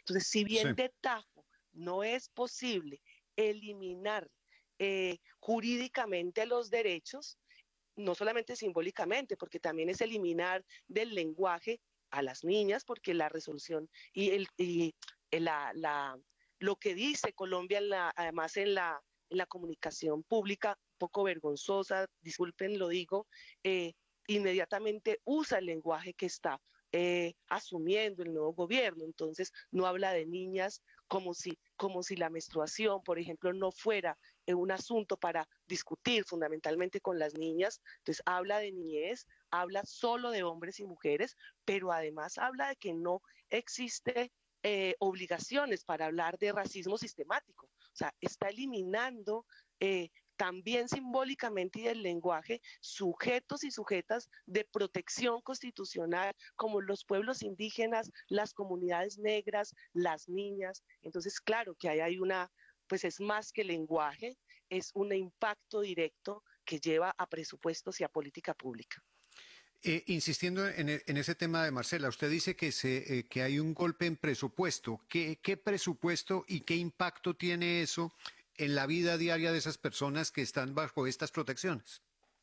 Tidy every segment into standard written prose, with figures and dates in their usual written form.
Entonces, si Sí. bien de tajo no es posible eliminar jurídicamente los derechos, no solamente simbólicamente, porque también es eliminar del lenguaje a las niñas, porque la resolución y lo que dice Colombia, además en la comunicación pública, un poco vergonzosa, disculpen, lo digo, eh, inmediatamente usa el lenguaje que está asumiendo el nuevo gobierno. Entonces, no habla de niñas como si la menstruación, por ejemplo, no fuera un asunto para discutir fundamentalmente con las niñas. Entonces, habla de niñez, habla solo de hombres y mujeres, pero además habla de que no existe obligaciones para hablar de racismo sistemático. O sea, está eliminando también simbólicamente y del lenguaje sujetos y sujetas de protección constitucional como los pueblos indígenas, las comunidades negras, las niñas. Entonces, claro que ahí hay pues es más que lenguaje, es un impacto directo que lleva a presupuestos y a política pública. Insistiendo en ese tema de Marcela, usted dice que hay un golpe en presupuesto. ¿Qué presupuesto y qué impacto tiene eso en la vida diaria de esas personas que están bajo estas protecciones?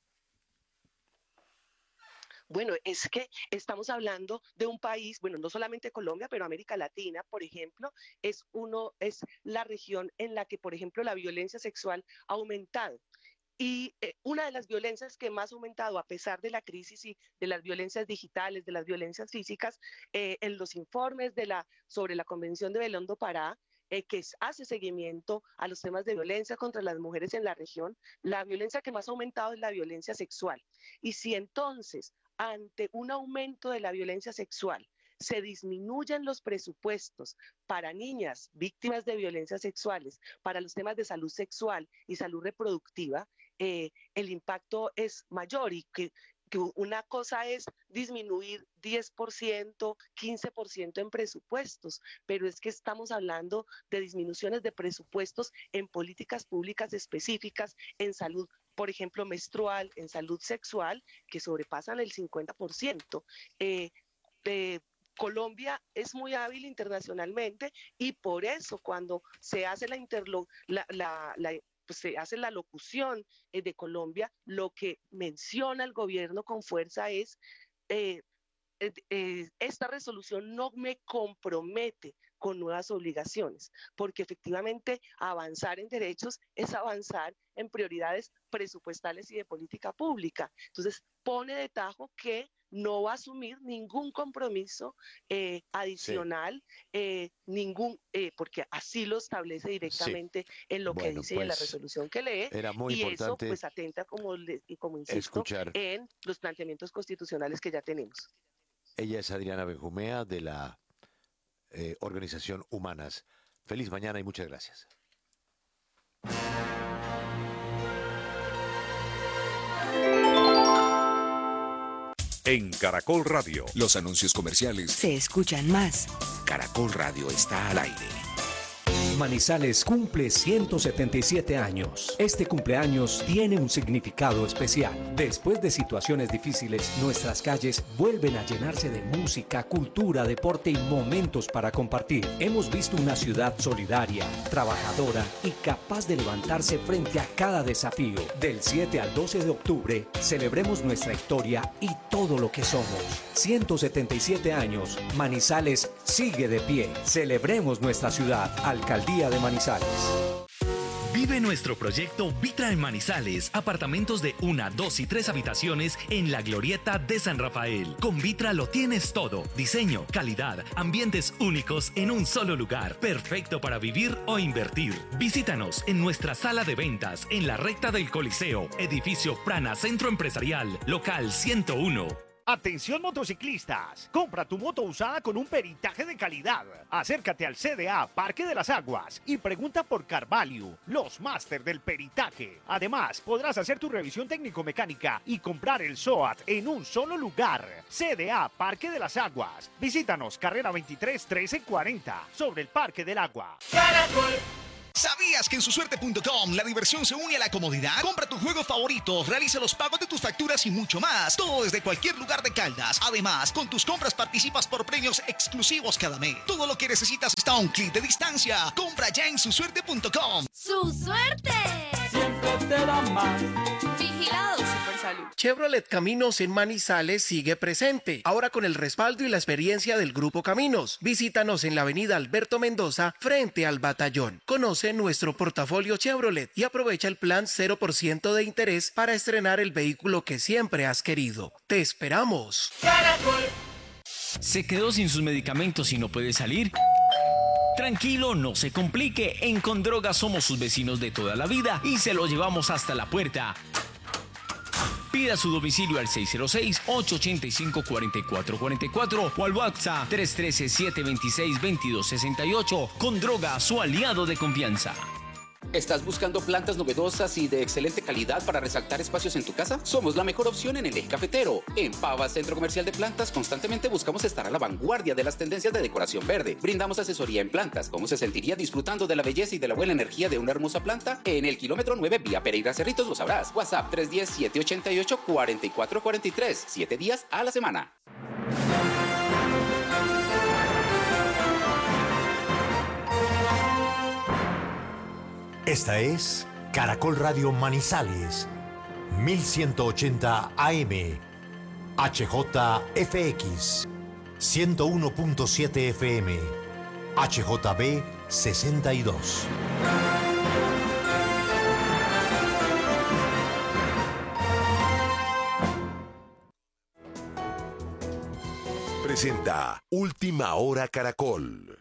Bueno, es que estamos hablando de un país, bueno, no solamente Colombia, pero América Latina, por ejemplo, es la región en la que, por ejemplo, la violencia sexual ha aumentado. Y una de las violencias que más ha aumentado a pesar de la crisis y de las violencias digitales, de las violencias físicas, en los informes sobre la Convención de Belém do Pará, hace seguimiento a los temas de violencia contra las mujeres en la región, la violencia que más ha aumentado es la violencia sexual. Y si entonces, ante un aumento de la violencia sexual, se disminuyen los presupuestos para niñas víctimas de violencias sexuales, para los temas de salud sexual y salud reproductiva, el impacto es mayor y que una cosa es disminuir 10%, 15% en presupuestos, pero es que estamos hablando de disminuciones de presupuestos en políticas públicas específicas, en salud, por ejemplo, menstrual, en salud sexual, que sobrepasan el 50%. Eh, eh, Colombia es muy hábil internacionalmente y por eso cuando se hace pues se hace la locución de Colombia, lo que menciona el gobierno con fuerza es eh, esta resolución no me compromete con nuevas obligaciones, porque efectivamente avanzar en derechos es avanzar en prioridades presupuestales y de política pública. Entonces, pone de tajo que no va a asumir ningún compromiso Sí, adicional, porque así lo establece sí. directamente en lo que Bueno, dice en la pues resolución que lee, era muy y eso importante pues atenta, como insisto, escuchar. en los planteamientos constitucionales que ya tenemos. Ella es Adriana Benjumea de la organización Humanas. Feliz mañana y muchas gracias. En Caracol Radio. Los anuncios comerciales se escuchan más. Caracol Radio está al aire. Manizales cumple 177 años. Este cumpleaños tiene un significado especial. Después de situaciones difíciles, nuestras calles vuelven a llenarse de música, cultura, deporte y momentos para compartir. Hemos visto una ciudad solidaria, trabajadora y capaz de levantarse frente a cada desafío. Del 7 al 12 de octubre, celebremos nuestra historia y todo lo que somos. 177 años, Manizales sigue de pie. Celebremos nuestra ciudad. Alcaldía de Manizales. Vive nuestro proyecto Vitra en Manizales. Apartamentos de 1, 2 y 3 habitaciones en la Glorieta de San Rafael. Con Vitra lo tienes todo. Diseño, calidad, ambientes únicos en un solo lugar. Perfecto para vivir o invertir. Visítanos en nuestra sala de ventas en la recta del Coliseo. Edificio Prana Centro Empresarial. Local 101. Atención motociclistas, compra tu moto usada con un peritaje de calidad. Acércate al CDA Parque de las Aguas y pregunta por Carvalho, los máster del peritaje. Además, podrás hacer tu revisión técnico-mecánica y comprar el SOAT en un solo lugar. CDA Parque de las Aguas. Visítanos, carrera 23 1340, sobre el Parque del Agua. Caracol ¿Sabías que en susuerte.com la diversión se une a la comodidad? Compra tu juego favorito, realiza los pagos de tus facturas y mucho más. Todo desde cualquier lugar de Caldas. Además, con tus compras participas por premios exclusivos cada mes. Todo lo que necesitas está a un clic de distancia. Compra ya en susuerte.com. ¡Su suerte! Siempre te da más. Vigilado Supersalud. Chevrolet Caminos en Manizales sigue presente, ahora con el respaldo y la experiencia del Grupo Caminos. Visítanos en la avenida Alberto Mendoza, frente al Batallón. Conoce nuestro portafolio Chevrolet y aprovecha el plan 0% de interés para estrenar el vehículo que siempre has querido. ¡Te esperamos! Caracol. ¿Se quedó sin sus medicamentos y no puede salir? Tranquilo, no se complique. En Condroga somos sus vecinos de toda la vida y se lo llevamos hasta la puerta. Pida su domicilio al 606-885-4444 o al WhatsApp 313-726-2268. Condroga, su aliado de confianza. ¿Estás buscando plantas novedosas y de excelente calidad para resaltar espacios en tu casa? Somos la mejor opción en el eje cafetero. En Pava, Centro Comercial de Plantas, constantemente buscamos estar a la vanguardia de las tendencias de decoración verde. Brindamos asesoría en plantas. ¿Cómo se sentiría disfrutando de la belleza y de la buena energía de una hermosa planta? En el kilómetro 9, vía Pereira Cerritos, lo sabrás. WhatsApp 310-788-4443. 7 días a la semana. Esta es Caracol Radio Manizales, 1180 AM, HJFX, 101.7 FM, HJB 62. Presenta Última Hora Caracol.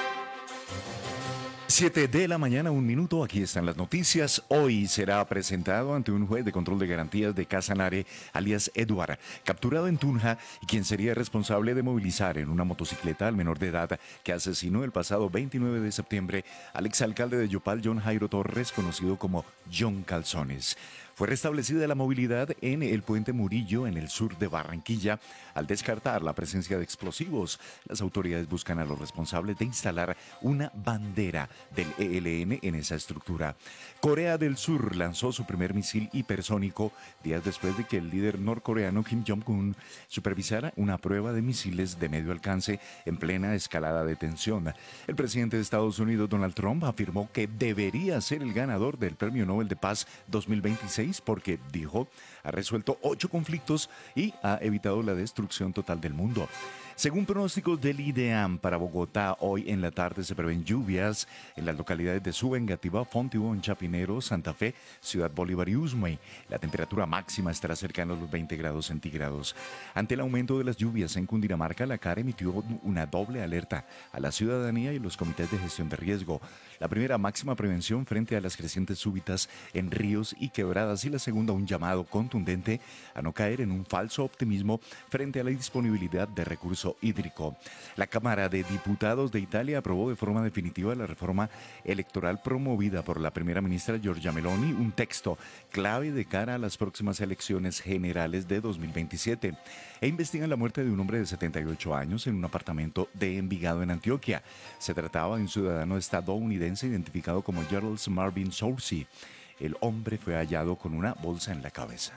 7 de la mañana, 1 minuto, aquí están las noticias. Hoy será presentado ante un juez de control de garantías de Casanare, alias Eduard, capturado en Tunja, y quien sería responsable de movilizar en una motocicleta al menor de edad que asesinó el pasado 29 de septiembre al exalcalde de Yopal, John Jairo Torres, conocido como John Calzones. Fue restablecida la movilidad en el puente Murillo, en el sur de Barranquilla, al descartar la presencia de explosivos. Las autoridades buscan a los responsables de instalar una bandera del ELN en esa estructura. Corea del Sur lanzó su primer misil hipersónico días después de que el líder norcoreano Kim Jong-un supervisara una prueba de misiles de medio alcance en plena escalada de tensión. El presidente de Estados Unidos, Donald Trump, afirmó que debería ser el ganador del Premio Nobel de Paz 2026 porque, dijo, ha resuelto 8 conflictos y ha evitado la destrucción total del mundo. Según pronósticos del IDEAM, para Bogotá, hoy en la tarde se prevén lluvias en las localidades de Suba, Engativá, Fontibón, Chapinero, Santa Fe, Ciudad Bolívar y Usme. La temperatura máxima estará cercana a los 20 grados centígrados. Ante el aumento de las lluvias en Cundinamarca, la CAR emitió una doble alerta a la ciudadanía y los comités de gestión de riesgo. La primera, máxima prevención frente a las crecientes súbitas en ríos y quebradas, y la segunda, un llamado contundente a no caer en un falso optimismo frente a la disponibilidad de recursos hídrico. La Cámara de Diputados de Italia aprobó de forma definitiva la reforma electoral promovida por la primera ministra Giorgia Meloni, un texto clave de cara a las próximas elecciones generales de 2027. Investigan la muerte de un hombre de 78 años en un apartamento de Envigado, en Antioquia. Se trataba de un ciudadano estadounidense identificado como Gerald Marvin Soucy. El hombre fue hallado con una bolsa en la cabeza.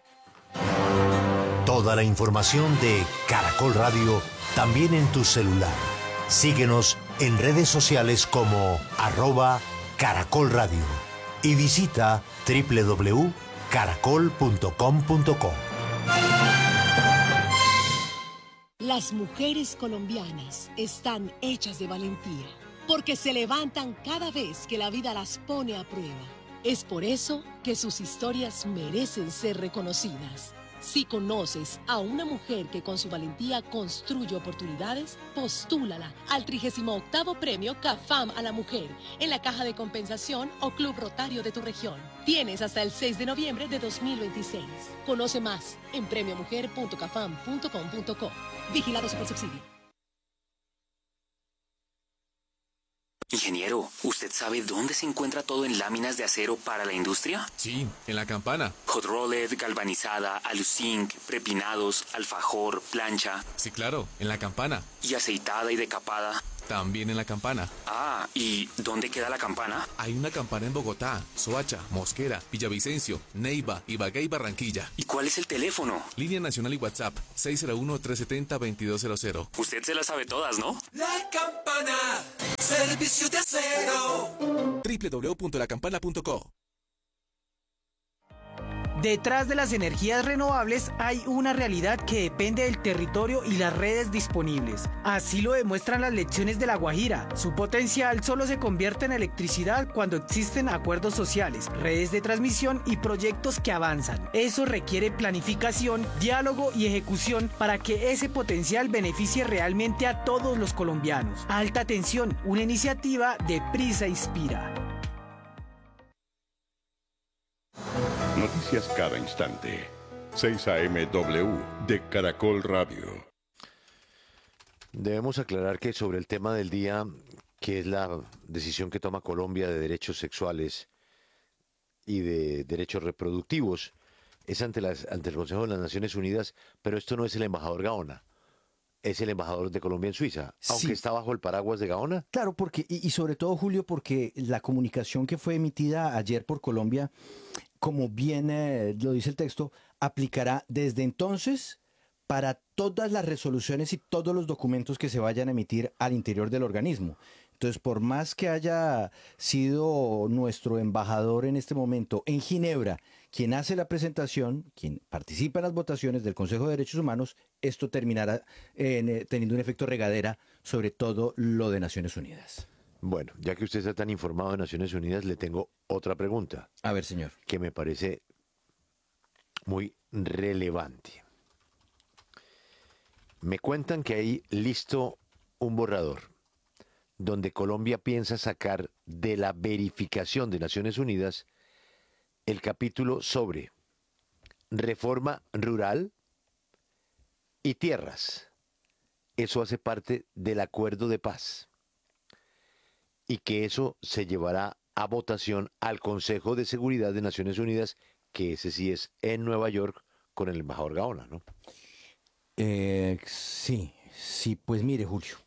Toda la información de Caracol Radio también en tu celular. Síguenos en redes sociales como @Caracol Radio y visita www.caracol.com.co. Las mujeres colombianas están hechas de valentía porque se levantan cada vez que la vida las pone a prueba. Es por eso que sus historias merecen ser reconocidas. Si conoces a una mujer que con su valentía construye oportunidades, postúlala al 38º Premio CAFAM a la Mujer en la Caja de Compensación o Club Rotario de tu región. Tienes hasta el 6 de noviembre de 2026. Conoce más en premiomujer.cafam.com.co. Vigilado Supersubsidio. Ingeniero, ¿usted sabe dónde se encuentra todo en láminas de acero para la industria? Sí, en la Campana. Hot rolled, galvanizada, aluzinc, prepinados, alfajor, plancha. Sí, claro, en la Campana. ¿Y aceitada y decapada? También en la Campana. Ah, ¿y dónde queda la Campana? Hay una Campana en Bogotá, Soacha, Mosquera, Villavicencio, Neiva, Ibagué y Barranquilla. ¿Y cuál es el teléfono? Línea nacional y WhatsApp, 601-370-2200. Usted se las sabe todas, ¿no? La Campana, servicio de acero. www.lacampana.co. Detrás de las energías renovables hay una realidad que depende del territorio y las redes disponibles. Así lo demuestran las lecciones de La Guajira. Su potencial solo se convierte en electricidad cuando existen acuerdos sociales, redes de transmisión y proyectos que avanzan. Eso requiere planificación, diálogo y ejecución para que ese potencial beneficie realmente a todos los colombianos. Alta Tensión, una iniciativa de Prisa Inspira. Noticias cada instante. 6 AMW de Caracol Radio. Debemos aclarar que sobre el tema del día, que es la decisión que toma Colombia de derechos sexuales y de derechos reproductivos, es ante el Consejo de las Naciones Unidas, pero esto no es el embajador Gaona. Es el embajador de Colombia en Suiza, aunque está bajo el paraguas de Gaona. Claro, porque y sobre todo, Julio, porque la comunicación que fue emitida ayer por Colombia, como bien lo dice el texto, aplicará desde entonces para todas las resoluciones y todos los documentos que se vayan a emitir al interior del organismo. Entonces, por más que haya sido nuestro embajador en este momento en Ginebra quien hace la presentación, quien participa en las votaciones del Consejo de Derechos Humanos, esto terminará teniendo un efecto regadera sobre todo lo de Naciones Unidas. Bueno, ya que usted está tan informado de Naciones Unidas, le tengo otra pregunta. A ver, señor. Que me parece muy relevante. Me cuentan que hay listo un borrador donde Colombia piensa sacar de la verificación de Naciones Unidas el capítulo sobre reforma rural y tierras. Eso hace parte del acuerdo de paz. Y que eso se llevará a votación al Consejo de Seguridad de Naciones Unidas, que ese sí es en Nueva York con el embajador Gaona, ¿no? Sí, pues mire, Julio.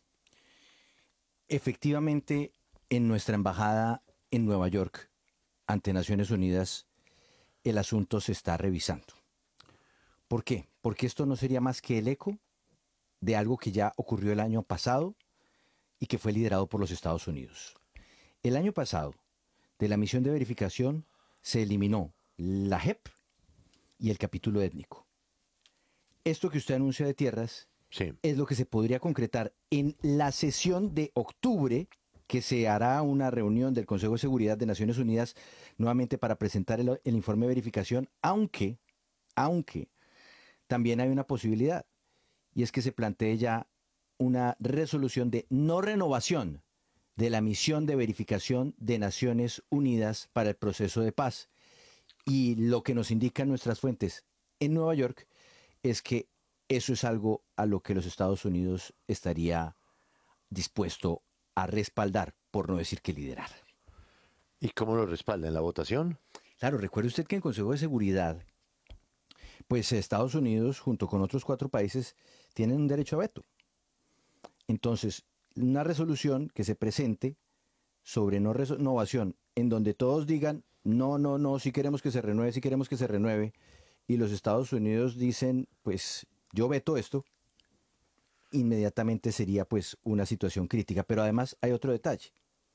Efectivamente, en nuestra embajada en Nueva York, ante Naciones Unidas, el asunto se está revisando. ¿Por qué? Porque esto no sería más que el eco de algo que ya ocurrió el año pasado y que fue liderado por los Estados Unidos. El año pasado, de la misión de verificación, se eliminó la JEP y el capítulo étnico. Esto que usted anuncia de tierras es lo que se podría concretar en la sesión de octubre, que se hará una reunión del Consejo de Seguridad de Naciones Unidas nuevamente para presentar el informe de verificación, aunque también hay una posibilidad, y es que se plantee ya una resolución de no renovación de la misión de verificación de Naciones Unidas para el proceso de paz. Y lo que nos indican nuestras fuentes en Nueva York es que eso es algo a lo que los Estados Unidos estaría dispuesto a respaldar, por no decir que liderar. ¿Y cómo lo respalda? ¿En la votación? Claro, recuerde usted que en Consejo de Seguridad, pues Estados Unidos, junto con otros 4 países, tienen un derecho a veto. Entonces, una resolución que se presente sobre no renovación, en donde todos digan, no, si queremos que se renueve, y los Estados Unidos dicen, pues yo veto esto, inmediatamente sería pues una situación crítica. Pero además hay otro detalle.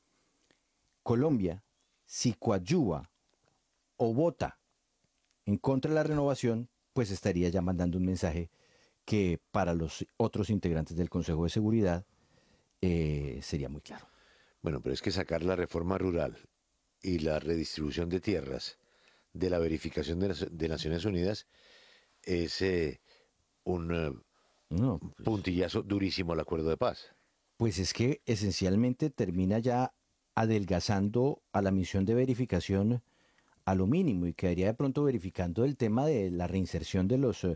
Colombia, si coadyuva o vota en contra de la renovación, pues estaría ya mandando un mensaje que para los otros integrantes del Consejo de Seguridad sería muy claro. Bueno, pero es que sacar la reforma rural y la redistribución de tierras de la verificación de Naciones Unidas es un puntillazo durísimo al acuerdo de paz. Pues es que esencialmente termina ya adelgazando a la misión de verificación a lo mínimo y quedaría de pronto verificando el tema de la reinserción de los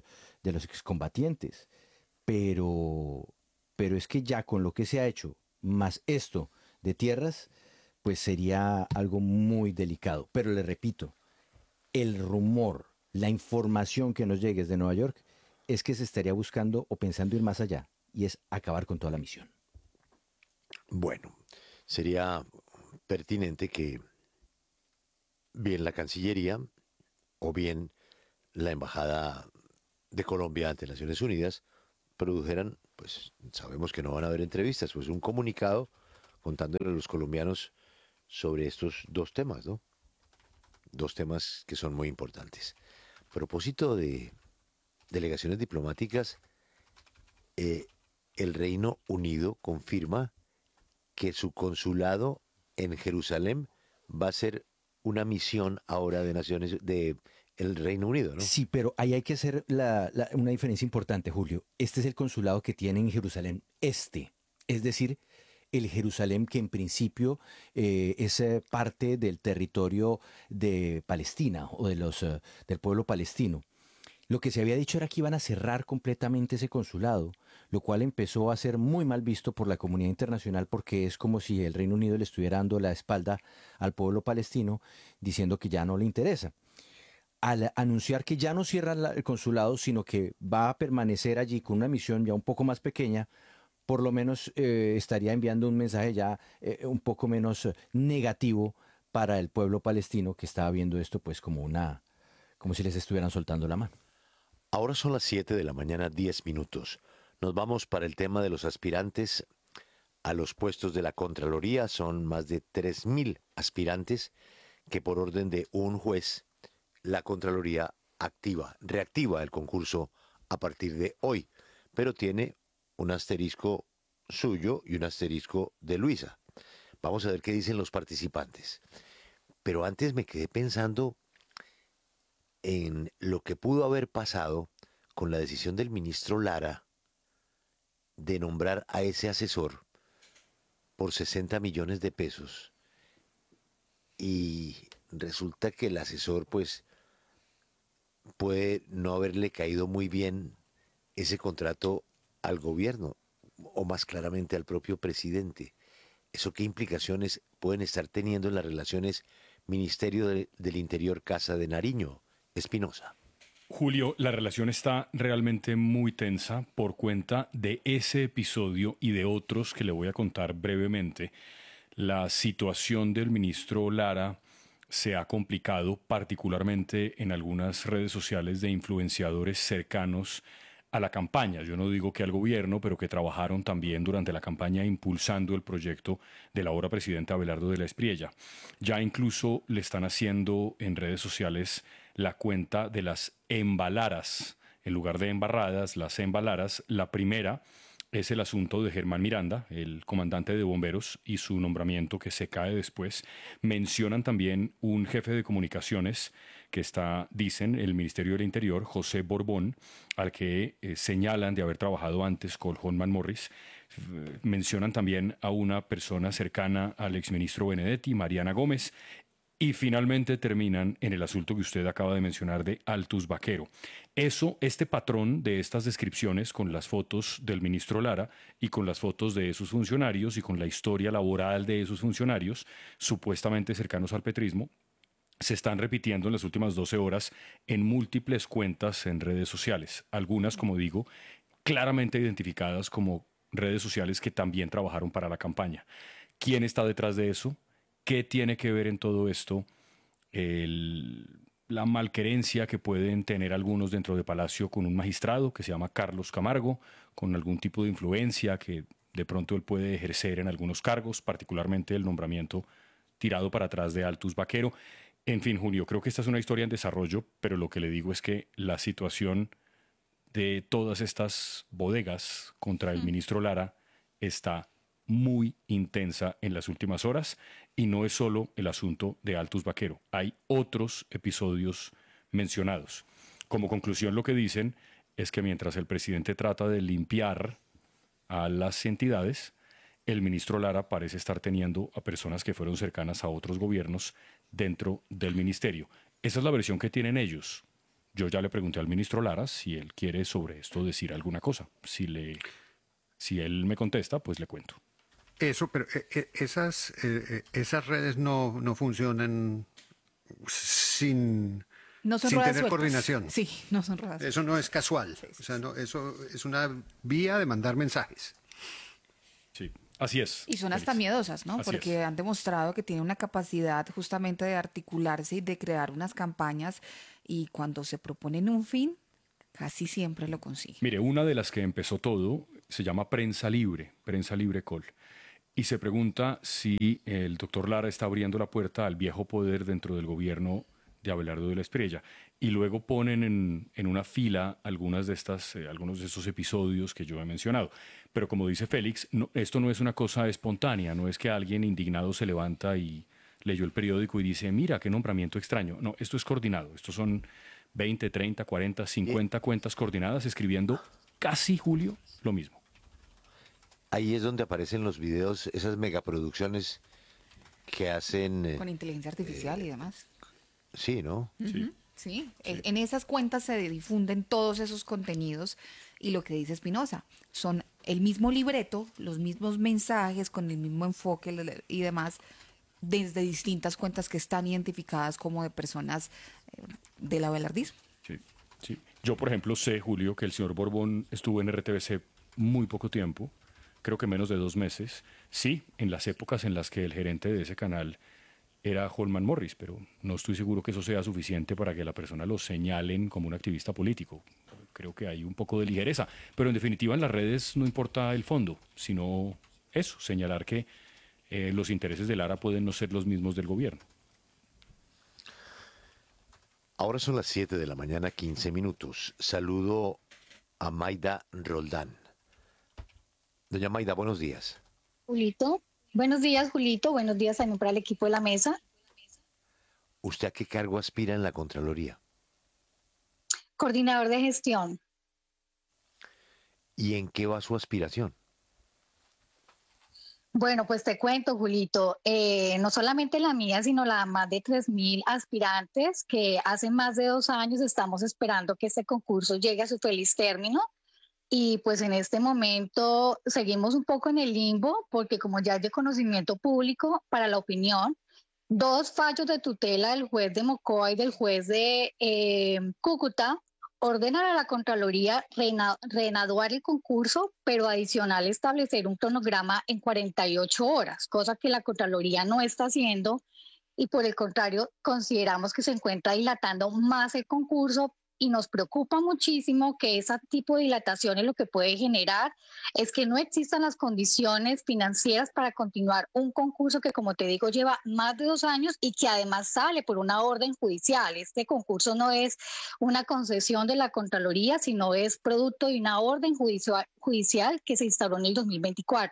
excombatientes. Pero es que ya con lo que se ha hecho, más esto de tierras, pues sería algo muy delicado. Pero le repito, el rumor, la información que nos llegue desde Nueva York es que se estaría buscando o pensando ir más allá, y es acabar con toda la misión. Bueno, sería pertinente que bien la Cancillería o bien la Embajada de Colombia ante Naciones Unidas produjeran, pues sabemos que no van a haber entrevistas, pues un comunicado contándole a los colombianos sobre estos dos temas, ¿no? Dos temas que son muy importantes. A propósito de delegaciones diplomáticas, el Reino Unido confirma que su consulado en Jerusalén va a ser una misión ahora de Naciones de el Reino Unido, ¿no? Sí, pero ahí hay que hacer una diferencia importante, Julio. Este es el consulado que tiene en Jerusalén Este, es decir, el Jerusalén que en principio es parte del territorio de Palestina o del pueblo palestino. Lo que se había dicho era que iban a cerrar completamente ese consulado, lo cual empezó a ser muy mal visto por la comunidad internacional porque es como si el Reino Unido le estuviera dando la espalda al pueblo palestino diciendo que ya no le interesa. Al anunciar que ya no cierra el consulado, sino que va a permanecer allí con una misión ya un poco más pequeña, por lo menos estaría enviando un mensaje ya un poco menos negativo para el pueblo palestino que estaba viendo esto pues como si les estuvieran soltando la mano. Ahora son las 7 de la mañana, 10 minutos. Nos vamos para el tema de los aspirantes a los puestos de la Contraloría. Son más de 3.000 aspirantes que por orden de un juez, la Contraloría reactiva el concurso a partir de hoy, pero tiene un asterisco suyo y un asterisco de Luisa. Vamos a ver qué dicen los participantes. Pero antes me quedé pensando en lo que pudo haber pasado con la decisión del ministro Lara de nombrar a ese asesor por 60 millones de pesos. Y resulta que el asesor pues puede no haberle caído muy bien ese contrato al gobierno o más claramente al propio presidente. ¿Eso qué implicaciones pueden estar teniendo en las relaciones Ministerio del Interior Casa de Nariño? Espinosa. Julio, la relación está realmente muy tensa por cuenta de ese episodio y de otros que le voy a contar brevemente. La situación del ministro Lara se ha complicado particularmente en algunas redes sociales de influenciadores cercanos a la campaña. Yo no digo que al gobierno, pero que trabajaron también durante la campaña impulsando el proyecto del ahora presidente Abelardo de la Espriella. Ya incluso le están haciendo en redes sociales la cuenta de las embalaras, en lugar de embarradas, las embalaras. La primera es el asunto de Germán Miranda, el comandante de bomberos, y su nombramiento que se cae después. Mencionan también un jefe de comunicaciones que está, dicen, el Ministerio del Interior, José Borbón, al que señalan de haber trabajado antes con Holman Morris. Mencionan también a una persona cercana al exministro Benedetti, Mariana Gómez. Y finalmente terminan en el asunto que usted acaba de mencionar de Altus Vaquero. Este patrón de estas descripciones con las fotos del ministro Lara y con las fotos de esos funcionarios y con la historia laboral de esos funcionarios, supuestamente cercanos al petrismo, se están repitiendo en las últimas 12 horas en múltiples cuentas en redes sociales. Algunas, como digo, claramente identificadas como redes sociales que también trabajaron para la campaña. ¿Quién está detrás de eso? ¿Qué tiene que ver en todo esto la malquerencia que pueden tener algunos dentro de Palacio con un magistrado que se llama Carlos Camargo, con algún tipo de influencia que de pronto él puede ejercer en algunos cargos, particularmente el nombramiento tirado para atrás de Altus Vaquero? En fin, Julio, creo que esta es una historia en desarrollo, pero lo que le digo es que la situación de todas estas bodegas contra el ministro Lara está muy intensa en las últimas horas, y no es solo el asunto de Altus Vaquero. Hay otros episodios mencionados. Como conclusión, lo que dicen es que mientras el presidente trata de limpiar a las entidades, el ministro Lara parece estar teniendo a personas que fueron cercanas a otros gobiernos dentro del ministerio. Esa es la versión que tienen ellos. Yo ya le pregunté al ministro Lara si él quiere sobre esto decir alguna cosa. Si él me contesta, pues le cuento. Eso, pero esas redes no funcionan sin No son sin ruedas tener sueltas. coordinación. Sí, no son ruedas Eso no es casual. O sea, eso es una vía de mandar mensajes. Sí, así es. Y son hasta miedosas, ¿no? Así Porque han demostrado que tienen una capacidad justamente de articularse y de crear unas campañas y cuando se proponen un fin, casi siempre lo consiguen. Mire, una de las que empezó todo se llama Prensa Libre Col. Y se pregunta si el doctor Lara está abriendo la puerta al viejo poder dentro del gobierno de Abelardo de la Espriella. Y luego ponen en una fila algunos de esos episodios que yo he mencionado. Pero como dice Félix, esto no es una cosa espontánea, no es que alguien indignado se levanta y leyó el periódico y dice, mira, qué nombramiento extraño. No, esto es coordinado. Estos son 20, 30, 40, 50 cuentas coordinadas escribiendo casi, Julio, lo mismo. Ahí es donde aparecen los videos, esas megaproducciones que hacen... Con inteligencia artificial y demás. Sí, ¿no? Sí. Sí, en esas cuentas se difunden todos esos contenidos y lo que dice Espinosa, son el mismo libreto, los mismos mensajes con el mismo enfoque y demás, desde distintas cuentas que están identificadas como de personas del abelardismo. Sí, sí. Yo, por ejemplo, sé, Julio, que el señor Borbón estuvo en RTBC muy poco tiempo, creo que menos de 2 meses, sí, en las épocas en las que el gerente de ese canal era Holman Morris, pero no estoy seguro que eso sea suficiente para que la persona lo señalen como un activista político. Creo que hay un poco de ligereza, pero en definitiva en las redes no importa el fondo, sino eso, señalar que los intereses de Lara pueden no ser los mismos del gobierno. Ahora son las 7 de la mañana, 15 minutos. Saludo a Maida Roldán. Doña Maida, buenos días. Julito, buenos días, Julito. Buenos días también para el equipo de la mesa. ¿Usted a qué cargo aspira en la Contraloría? Coordinador de gestión. ¿Y en qué va su aspiración? Bueno, pues te cuento, Julito, no solamente la mía, sino la más de 3.000 aspirantes que hace más de 2 años estamos esperando que este concurso llegue a su feliz término. Y pues en este momento seguimos un poco en el limbo porque como ya es de conocimiento público para la opinión, 2 fallos de tutela del juez de Mocoa y del juez de Cúcuta ordenan a la Contraloría reanudar el concurso, pero adicional establecer un cronograma en 48 horas, cosa que la Contraloría no está haciendo y por el contrario consideramos que se encuentra dilatando más el concurso. Y nos preocupa muchísimo que ese tipo de dilataciones lo que puede generar es que no existan las condiciones financieras para continuar un concurso que, como te digo, lleva más de 2 años y que además sale por una orden judicial. Este concurso no es una concesión de la Contraloría, sino es producto de una orden judicial que se instauró en el 2024.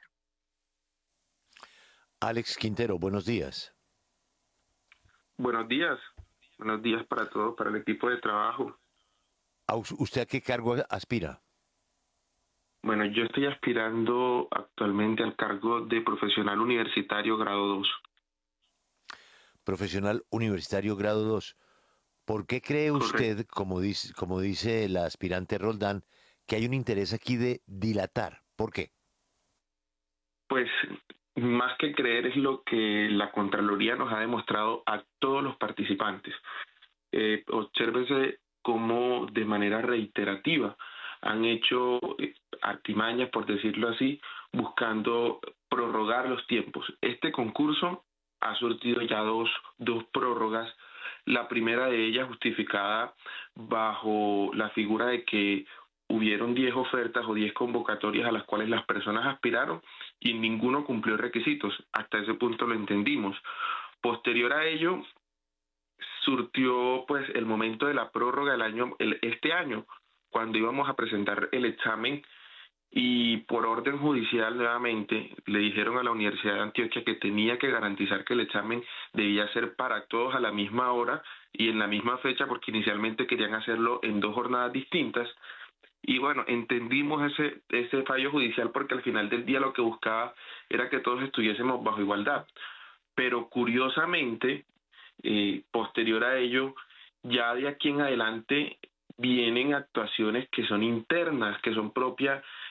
Alex Quintero, buenos días. Buenos días para todos, para el equipo de trabajo. ¿Usted a qué cargo aspira? Bueno, yo estoy aspirando actualmente al cargo de profesional universitario grado 2. Profesional universitario grado 2. ¿Por qué cree usted, como dice la aspirante Roldán, que hay un interés aquí de dilatar? ¿Por qué? Pues más que creer es lo que la Contraloría nos ha demostrado a todos los participantes. Obsérvese cómo de manera reiterativa han hecho artimañas, por decirlo así, buscando prorrogar los tiempos. Este concurso ha surtido ya dos prórrogas, la primera de ellas justificada bajo la figura de que hubieron 10 ofertas o 10 convocatorias a las cuales las personas aspiraron y ninguno cumplió requisitos. Hasta ese punto lo entendimos. Posterior a ello, surtió pues el momento de la prórroga este año, cuando íbamos a presentar el examen y por orden judicial nuevamente le dijeron a la Universidad de Antioquia que tenía que garantizar que el examen debía ser para todos a la misma hora y en la misma fecha porque inicialmente querían hacerlo en 2 jornadas distintas. Y bueno, entendimos ese fallo judicial porque al final del día lo que buscaba era que todos estuviésemos bajo igualdad. Pero curiosamente, posterior a ello, ya de aquí en adelante vienen actuaciones que son internas, que son propias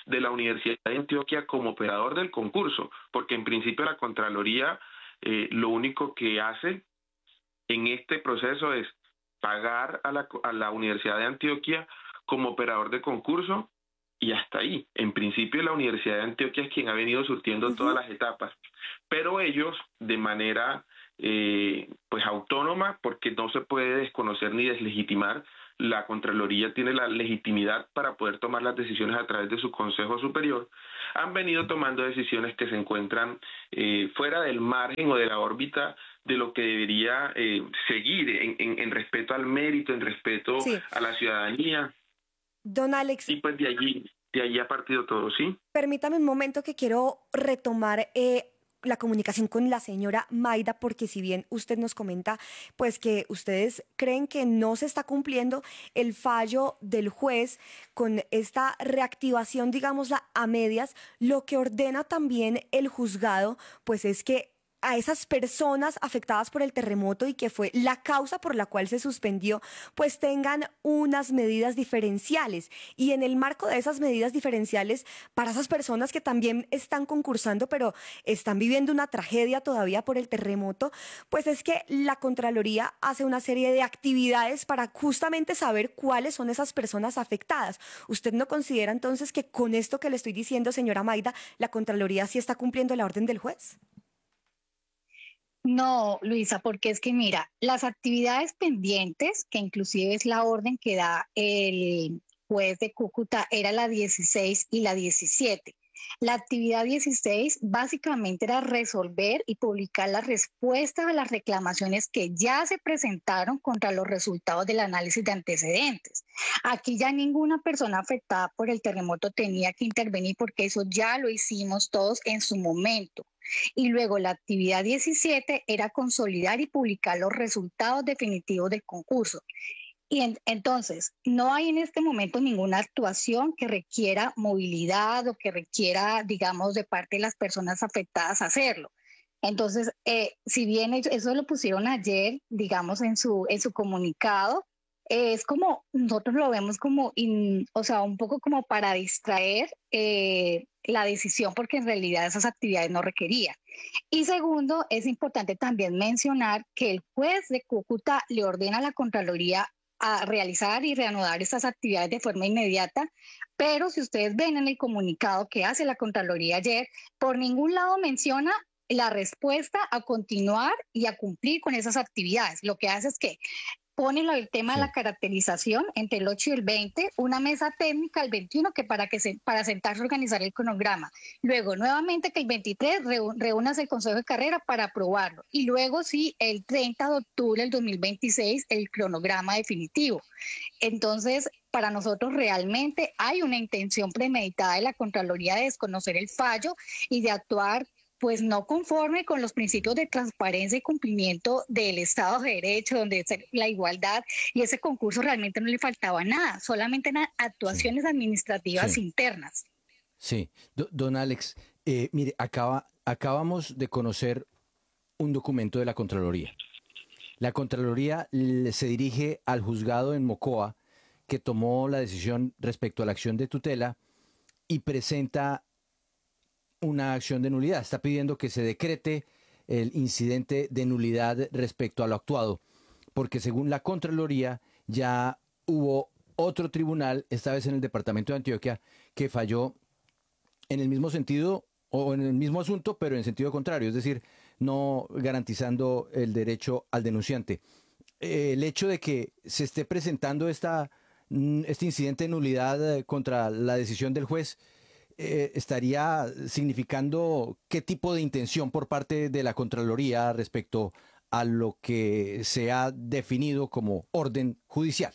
de la Universidad de Antioquia como operador del concurso, porque en principio la Contraloría lo único que hace en este proceso es pagar a la Universidad de Antioquia como operador de concurso y hasta ahí. En principio la Universidad de Antioquia es quien ha venido surtiendo todas las etapas, pero ellos de manera pues autónoma, porque no se puede desconocer ni deslegitimar, la Contraloría tiene la legitimidad para poder tomar las decisiones a través de su Consejo Superior, han venido tomando decisiones que se encuentran fuera del margen o de la órbita de lo que debería seguir en respeto al mérito, en respeto a la ciudadanía. Don Alex. Y pues de allí ha partido todo, ¿sí? Permítame un momento que quiero retomar la comunicación con la señora Mayda, porque si bien usted nos comenta pues que ustedes creen que no se está cumpliendo el fallo del juez con esta reactivación, digámosla, a medias, lo que ordena también el juzgado pues es que a esas personas afectadas por el terremoto y que fue la causa por la cual se suspendió, pues tengan unas medidas diferenciales. Y en el marco de esas medidas diferenciales, para esas personas que también están concursando, pero están viviendo una tragedia todavía por el terremoto, pues es que la Contraloría hace una serie de actividades para justamente saber cuáles son esas personas afectadas. ¿Usted no considera entonces que con esto que le estoy diciendo, señora Mayda, la Contraloría sí está cumpliendo la orden del juez? No, Luisa, porque es que mira, las actividades pendientes, que inclusive es la orden que da el juez de Cúcuta, era la 16 y la 17. La actividad 16 básicamente era resolver y publicar las respuestas a las reclamaciones que ya se presentaron contra los resultados del análisis de antecedentes. Aquí ya ninguna persona afectada por el terremoto tenía que intervenir porque eso ya lo hicimos todos en su momento. Y luego la actividad 17 era consolidar y publicar los resultados definitivos del concurso. Y entonces, no hay en este momento ninguna actuación que requiera movilidad o que requiera, digamos, de parte de las personas afectadas hacerlo. Entonces, si bien eso lo pusieron ayer, digamos, en su comunicado, es como, nosotros lo vemos como, o sea, un poco como para distraer la decisión, porque en realidad esas actividades no requerían. Y segundo, es importante también mencionar que el juez de Cúcuta le ordena a la Contraloría a realizar y reanudar estas actividades de forma inmediata, pero si ustedes ven en el comunicado que hace la Contraloría ayer, por ningún lado menciona la respuesta a continuar y a cumplir con esas actividades. Lo que hace es que pone el tema de la caracterización entre el 8 y el 20, una mesa técnica el 21 que para sentarse a organizar el cronograma. Luego, nuevamente que el 23 reúnase el Consejo de Carrera para aprobarlo. Y luego, sí, el 30 de octubre del 2026, el cronograma definitivo. Entonces, para nosotros realmente hay una intención premeditada de la Contraloría de desconocer el fallo y de actuar pues no conforme con los principios de transparencia y cumplimiento del Estado de Derecho, donde es la igualdad, y ese concurso realmente no le faltaba nada, solamente actuaciones administrativas internas. Sí, don Alex, mire, acabamos de conocer un documento de la Contraloría. La Contraloría se dirige al juzgado en Mocoa, que tomó la decisión respecto a la acción de tutela y presenta una acción de nulidad. Está pidiendo que se decrete el incidente de nulidad respecto a lo actuado, porque según la Contraloría ya hubo otro tribunal, esta vez en el departamento de Antioquia, que falló en el mismo sentido o en el mismo asunto, pero en sentido contrario, es decir, no garantizando el derecho al denunciante. El hecho de que se esté presentando este incidente de nulidad contra la decisión del juez estaría significando qué tipo de intención por parte de la Contraloría respecto a lo que se ha definido como orden judicial.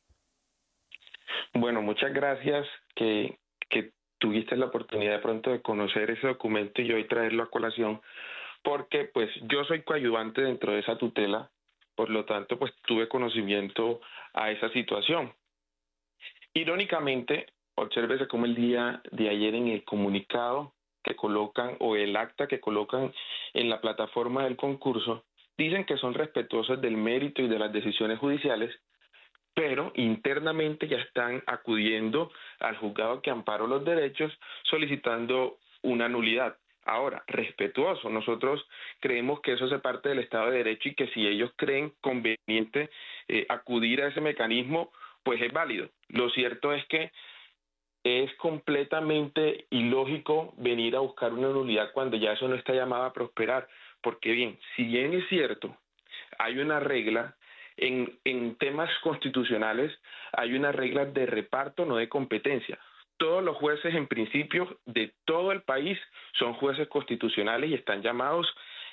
Bueno, muchas gracias que tuviste la oportunidad de pronto de conocer ese documento y hoy traerlo a colación, porque pues yo soy coadyuvante dentro de esa tutela, por lo tanto pues tuve conocimiento a esa situación. Irónicamente, obsérvese cómo el día de ayer en el comunicado que colocan o el acta que colocan en la plataforma del concurso, dicen que son respetuosos del mérito y de las decisiones judiciales, pero internamente ya están acudiendo al juzgado que amparó los derechos solicitando una nulidad. Ahora, respetuoso, nosotros creemos que eso hace parte del Estado de Derecho y que si ellos creen conveniente acudir a ese mecanismo, pues es válido. Lo cierto es que es completamente ilógico venir a buscar una nulidad cuando ya eso no está llamado a prosperar, porque bien, si bien es cierto, hay una regla, en temas constitucionales hay una regla de reparto, no de competencia. Todos los jueces, en principio, de todo el país son jueces constitucionales y están llamados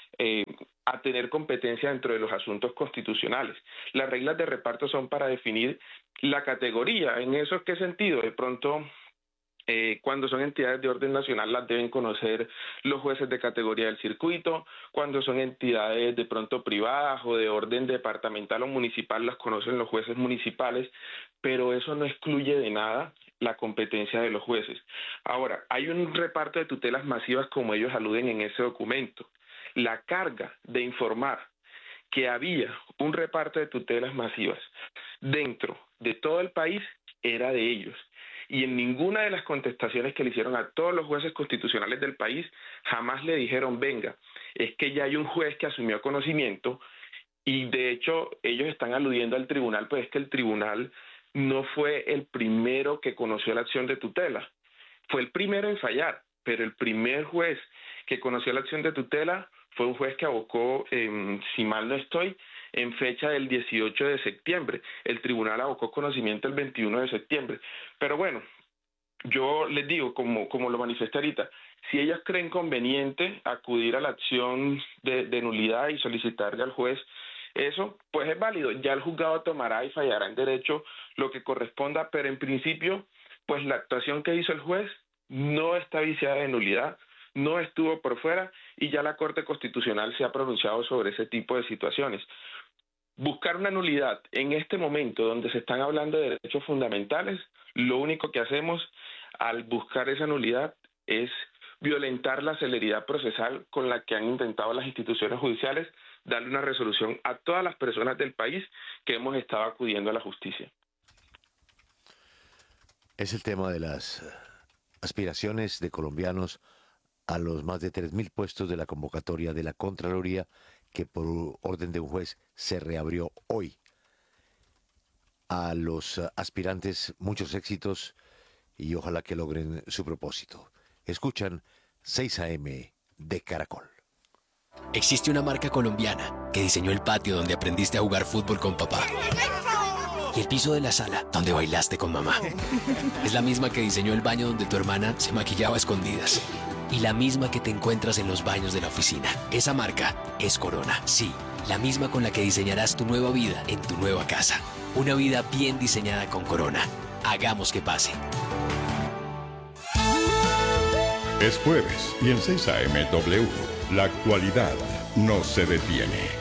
a tener competencia dentro de los asuntos constitucionales. Las reglas de reparto son para definir la categoría. ¿En eso qué sentido? De pronto, cuando son entidades de orden nacional las deben conocer los jueces de categoría del circuito, cuando son entidades de pronto privadas o de orden departamental o municipal las conocen los jueces municipales, pero eso no excluye de nada la competencia de los jueces. Ahora, hay un reparto de tutelas masivas como ellos aluden en ese documento. La carga de informar que había un reparto de tutelas masivas dentro de todo el país era de ellos. Y en ninguna de las contestaciones que le hicieron a todos los jueces constitucionales del país jamás le dijeron, venga, es que ya hay un juez que asumió conocimiento y de hecho ellos están aludiendo al tribunal, pues es que el tribunal no fue el primero que conoció la acción de tutela, fue el primero en fallar, pero el primer juez que conoció la acción de tutela fue un juez que abocó, si mal no estoy, en fecha del 18 de septiembre. El tribunal abocó conocimiento el 21 de septiembre. Pero bueno, yo les digo, como lo manifesté ahorita, si ellos creen conveniente acudir a la acción de nulidad y solicitarle al juez eso, pues es válido. Ya el juzgado tomará y fallará en derecho lo que corresponda, pero en principio, pues la actuación que hizo el juez no está viciada de nulidad, no estuvo por fuera y ya la Corte Constitucional se ha pronunciado sobre ese tipo de situaciones. Buscar una nulidad en este momento donde se están hablando de derechos fundamentales, lo único que hacemos al buscar esa nulidad es violentar la celeridad procesal con la que han intentado las instituciones judiciales darle una resolución a todas las personas del país que hemos estado acudiendo a la justicia. Es el tema de las aspiraciones de colombianos a los más de 3.000 puestos de la convocatoria de la Contraloría que por orden de un juez se reabrió hoy. A los aspirantes muchos éxitos y ojalá que logren su propósito. Escuchan 6 AM de Caracol. Existe una marca colombiana que diseñó el patio donde aprendiste a jugar fútbol con papá y el piso de la sala donde bailaste con mamá. Es la misma que diseñó el baño donde tu hermana se maquillaba a escondidas y la misma que te encuentras en los baños de la oficina. Esa marca es Corona. Sí, la misma con la que diseñarás tu nueva vida en tu nueva casa. Una vida bien diseñada con Corona. Hagamos que pase. Es jueves y en 6 AM W, la actualidad no se detiene.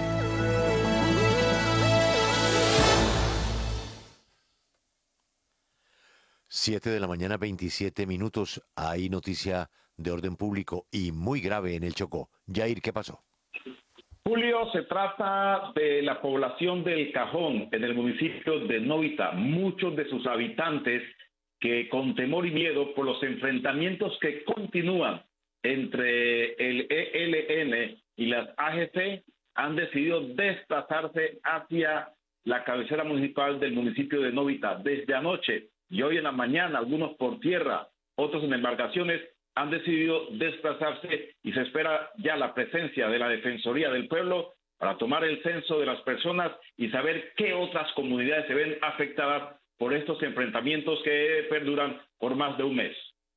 7 de la mañana, 27 minutos. Hay noticia de orden público y muy grave en el Chocó. Yair, ¿qué pasó? Julio, se trata de la población del Cajón, en el municipio de Novita. Muchos de sus habitantes que con temor y miedo por los enfrentamientos que continúan entre el ELN y las AGC han decidido desplazarse hacia la cabecera municipal del municipio de Novita. Desde anoche y hoy en la mañana, algunos por tierra, otros en embarcaciones, han decidido desplazarse y se espera ya la presencia de la Defensoría del Pueblo para tomar el censo de las personas y saber qué otras comunidades se ven afectadas por estos enfrentamientos que perduran por más de un mes.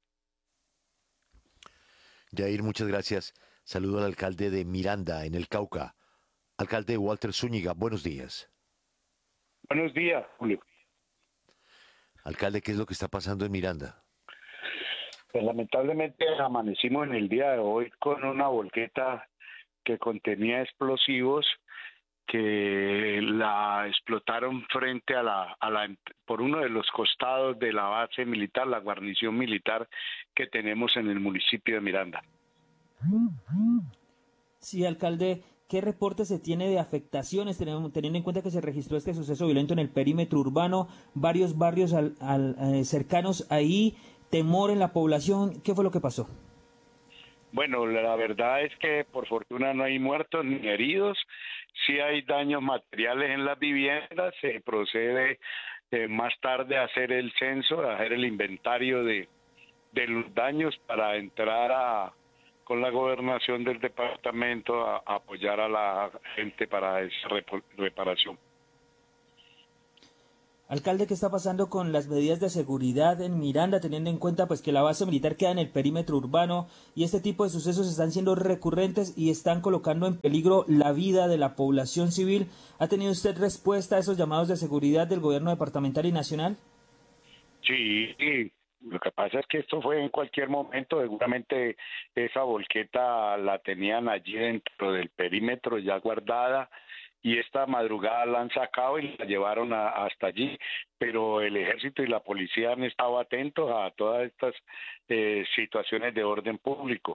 Yair, muchas gracias. Saludo al alcalde de Miranda, en el Cauca. Alcalde Walter Zúñiga, buenos días. Buenos días, Julio. Alcalde, ¿qué es lo que está pasando en Miranda? Pues lamentablemente amanecimos en el día de hoy con una volqueta que contenía explosivos que la explotaron frente a por uno de los costados de la base militar, la guarnición militar que tenemos en el municipio de Miranda. Sí, alcalde, ¿Qué reporte se tiene de afectaciones, teniendo en cuenta que se registró este suceso violento en el perímetro urbano, varios barrios cercanos ahí, temor en la población? ¿Qué fue lo que pasó? Bueno, la verdad es que por fortuna no hay muertos ni heridos. Sí hay daños materiales en las viviendas. Se procede más tarde a hacer el censo, a hacer el inventario de los daños para entrar con la gobernación del departamento a apoyar a la gente para esa reparación. Alcalde, ¿qué está pasando con las medidas de seguridad en Miranda, teniendo en cuenta pues que la base militar queda en el perímetro urbano y este tipo de sucesos están siendo recurrentes y están colocando en peligro la vida de la población civil? ¿Ha tenido usted respuesta a esos llamados de seguridad del gobierno departamental y nacional? Sí, lo que pasa es que esto fue en cualquier momento. Seguramente esa volqueta la tenían allí dentro del perímetro ya guardada, y esta madrugada la han sacado y la llevaron hasta allí, pero el ejército y la policía han estado atentos a todas estas situaciones de orden público.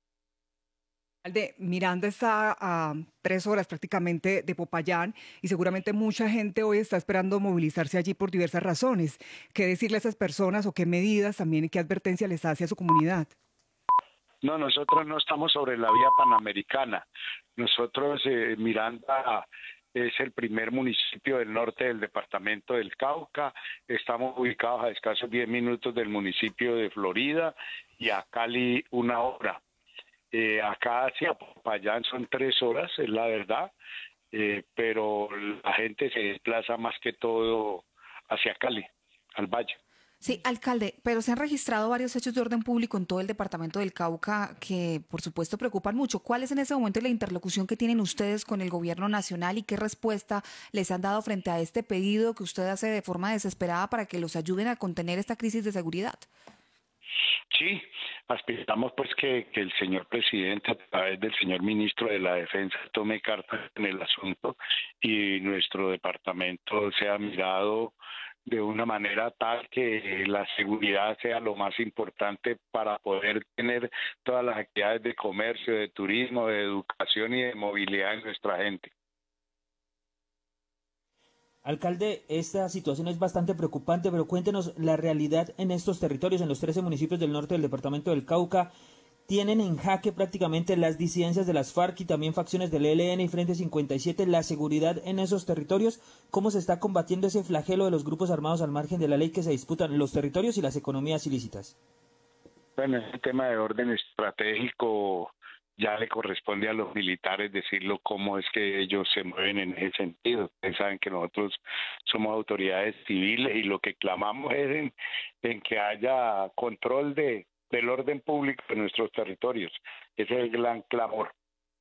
Miranda está a 3 horas prácticamente de Popayán y seguramente mucha gente hoy está esperando movilizarse allí por diversas razones. ¿Qué decirle a esas personas o qué medidas también y qué advertencia les hace a su comunidad? No, nosotros no estamos sobre la vía panamericana. Nosotros, Miranda es el primer municipio del norte del departamento del Cauca. Estamos ubicados a escasos 10 minutos del municipio de Florida y a Cali 1 hora. Acá hacia Popayán son 3 horas, es la verdad, pero la gente se desplaza más que todo hacia Cali, al valle. Sí, alcalde, pero se han registrado varios hechos de orden público en todo el departamento del Cauca que, por supuesto, preocupan mucho. ¿Cuál es en ese momento la interlocución que tienen ustedes con el gobierno nacional y qué respuesta les han dado frente a este pedido que usted hace de forma desesperada para que los ayuden a contener esta crisis de seguridad? Sí, aspiramos pues que el señor presidente, a través del señor ministro de la Defensa, tome cartas en el asunto y nuestro departamento sea mirado de una manera tal que la seguridad sea lo más importante para poder tener todas las actividades de comercio, de turismo, de educación y de movilidad en nuestra gente. Alcalde, esta situación es bastante preocupante, pero cuéntenos la realidad en estos territorios, en los 13 municipios del norte del departamento del Cauca. Tienen en jaque prácticamente las disidencias de las FARC y también facciones del ELN y Frente 57, la seguridad en esos territorios. ¿Cómo se está combatiendo ese flagelo de los grupos armados al margen de la ley que se disputan los territorios y las economías ilícitas? Bueno, ese tema de orden estratégico ya le corresponde a los militares decirlo cómo es que ellos se mueven en ese sentido. Ustedes saben que nosotros somos autoridades civiles y lo que clamamos es en que haya control del orden público en nuestros territorios. Ese es el gran clamor.